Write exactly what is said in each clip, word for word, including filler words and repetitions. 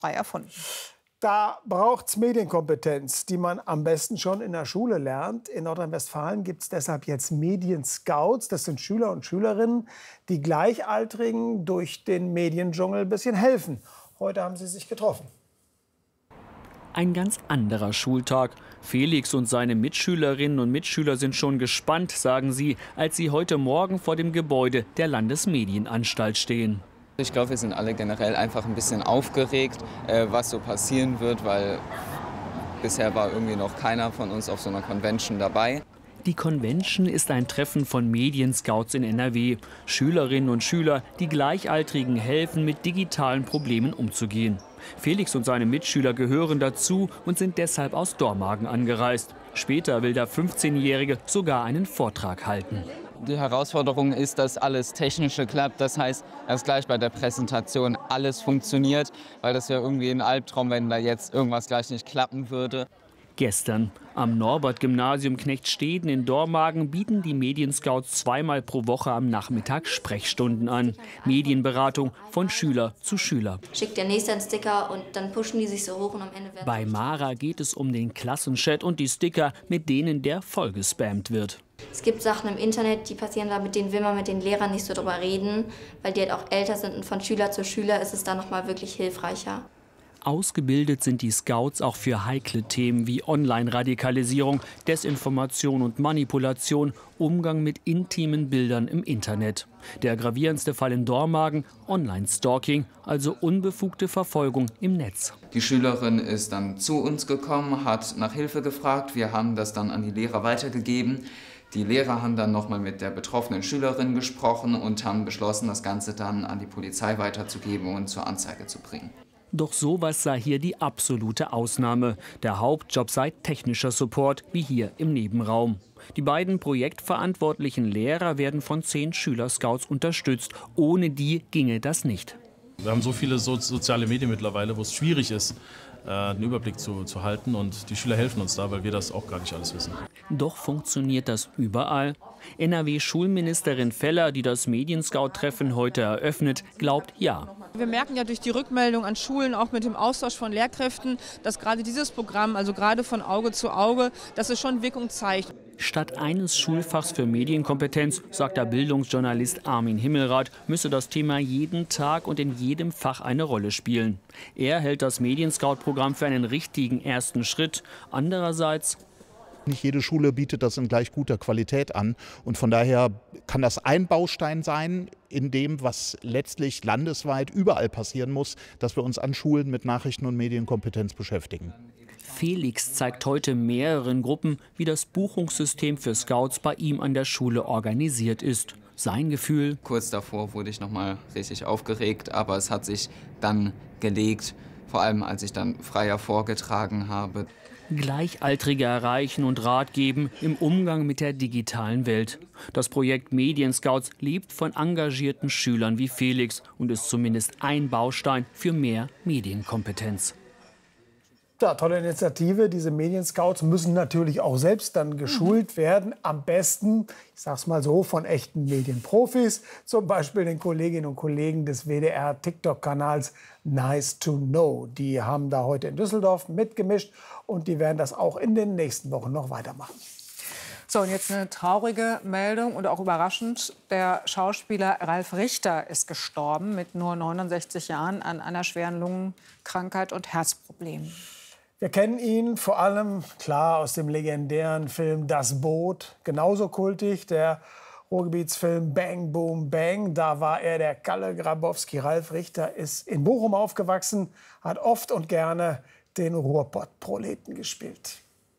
frei erfunden. Da braucht es Medienkompetenz, die man am besten schon in der Schule lernt. In Nordrhein-Westfalen gibt es deshalb jetzt Medienscouts. Das sind Schüler und Schülerinnen, die Gleichaltrigen durch den Mediendschungel ein bisschen helfen. Heute haben sie sich getroffen. Ein ganz anderer Schultag. Felix und seine Mitschülerinnen und Mitschüler sind schon gespannt, sagen sie, als sie heute Morgen vor dem Gebäude der Landesmedienanstalt stehen. Ich glaube, wir sind alle generell einfach ein bisschen aufgeregt, äh, was so passieren wird, weil bisher war irgendwie noch keiner von uns auf so einer Convention dabei. Die Convention ist ein Treffen von Medienscouts in N R W. Schülerinnen und Schüler, die Gleichaltrigen helfen, mit digitalen Problemen umzugehen. Felix und seine Mitschüler gehören dazu und sind deshalb aus Dormagen angereist. Später will der fünfzehnjährige sogar einen Vortrag halten. Die Herausforderung ist, dass alles Technische klappt. Das heißt, dass gleich bei der Präsentation alles funktioniert, weil das ja irgendwie ein Albtraum, wenn da jetzt irgendwas gleich nicht klappen würde. Gestern am Norbert-Gymnasium Knechtsteden in Dormagen bieten die Medienscouts zweimal pro Woche am Nachmittag Sprechstunden an. Medienberatung von Schüler zu Schüler. Schickt der Nächste einen Sticker und dann pushen die sich so hoch und am Ende werden. Bei Mara geht es um den Klassenchat und die Sticker, mit denen der vollgespammt wird. Es gibt Sachen im Internet, die passieren da, mit denen will man mit den Lehrern nicht so drüber reden, weil die halt auch älter sind und von Schüler zu Schüler ist es da noch mal wirklich hilfreicher. Ausgebildet sind die Scouts auch für heikle Themen wie Online-Radikalisierung, Desinformation und Manipulation, Umgang mit intimen Bildern im Internet. Der gravierendste Fall in Dormagen, Online-Stalking, also unbefugte Verfolgung im Netz. Die Schülerin ist dann zu uns gekommen, hat nach Hilfe gefragt. Wir haben das dann an die Lehrer weitergegeben. Die Lehrer haben dann nochmal mit der betroffenen Schülerin gesprochen und haben beschlossen, das Ganze dann an die Polizei weiterzugeben und zur Anzeige zu bringen. Doch sowas sei hier die absolute Ausnahme. Der Hauptjob sei technischer Support, wie hier im Nebenraum. Die beiden projektverantwortlichen Lehrer werden von zehn Schülerscouts unterstützt. Ohne die ginge das nicht. Wir haben so viele so soziale Medien mittlerweile, wo es schwierig ist, einen Überblick zu, zu halten. Und die Schüler helfen uns da, weil wir das auch gar nicht alles wissen. Doch funktioniert das überall? N R W-Schulministerin Feller, die das Medienscout-Treffen heute eröffnet, glaubt ja. Wir merken ja durch die Rückmeldung an Schulen, auch mit dem Austausch von Lehrkräften, dass gerade dieses Programm, also gerade von Auge zu Auge, dass es schon Wirkung zeigt. Statt eines Schulfachs für Medienkompetenz, sagt der Bildungsjournalist Armin Himmelrath, müsse das Thema jeden Tag und in jedem Fach eine Rolle spielen. Er hält das Medienscout-Programm für einen richtigen ersten Schritt. Andererseits: Nicht jede Schule bietet das in gleich guter Qualität an. Und von daher kann das ein Baustein sein in dem, was letztlich landesweit überall passieren muss, dass wir uns an Schulen mit Nachrichten- und Medienkompetenz beschäftigen. Felix zeigt heute mehreren Gruppen, wie das Buchungssystem für Scouts bei ihm an der Schule organisiert ist. Sein Gefühl: Kurz davor wurde ich noch mal richtig aufgeregt, aber es hat sich dann gelegt, vor allem als ich dann freier vorgetragen habe. Gleichaltrige erreichen und Rat geben im Umgang mit der digitalen Welt. Das Projekt Medienscouts lebt von engagierten Schülern wie Felix und ist zumindest ein Baustein für mehr Medienkompetenz. Ja, tolle Initiative. Diese Medienscouts müssen natürlich auch selbst dann geschult werden. Am besten, ich sag's mal so, von echten Medienprofis. Zum Beispiel den Kolleginnen und Kollegen des W D R-TikTok-Kanals Nice to Know. Die haben da heute in Düsseldorf mitgemischt und die werden das auch in den nächsten Wochen noch weitermachen. So, und jetzt eine traurige Meldung und auch überraschend. Der Schauspieler Ralf Richter ist gestorben mit nur neunundsechzig Jahren an einer schweren Lungenkrankheit und Herzproblemen. Wir kennen ihn vor allem, klar, aus dem legendären Film Das Boot. Genauso kultig, der Ruhrgebietsfilm Bang Boom Bang. Da war er der Kalle Grabowski. Ralf Richter ist in Bochum aufgewachsen, hat oft und gerne den Ruhrpott-Proleten gespielt.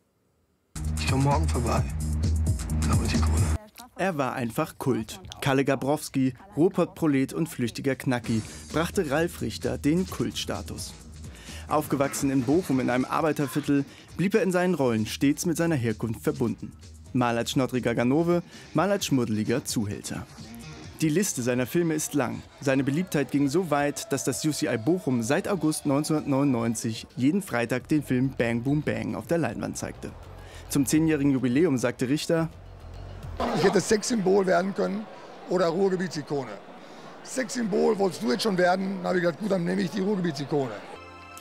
Ich komme morgen vorbei. Da hol ich die Kohle. Er war einfach Kult. Kalle Grabowski, Ruhrpott-Prolet und flüchtiger Knacki, brachte Ralf Richter den Kultstatus. Aufgewachsen in Bochum in einem Arbeiterviertel, blieb er in seinen Rollen stets mit seiner Herkunft verbunden. Mal als schnoddriger Ganove, mal als schmuddeliger Zuhälter. Die Liste seiner Filme ist lang. Seine Beliebtheit ging so weit, dass das U C I Bochum seit August neunzehnhundertneunundneunzig jeden Freitag den Film Bang Boom Bang auf der Leinwand zeigte. Zum zehnjährigen Jubiläum sagte Richter: Ich hätte Sexsymbol werden können oder Ruhrgebietsikone. Sexsymbol wolltest du jetzt schon werden, dann habe ich gesagt, gut, dann nehme ich die Ruhrgebietsikone.